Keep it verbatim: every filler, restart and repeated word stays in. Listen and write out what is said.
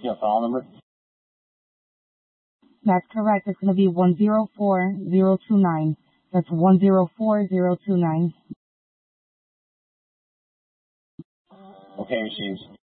Yeah, file number. That's correct. It's going to be one zero four zero two nine. That's one zero four zero two nine. Okay, received.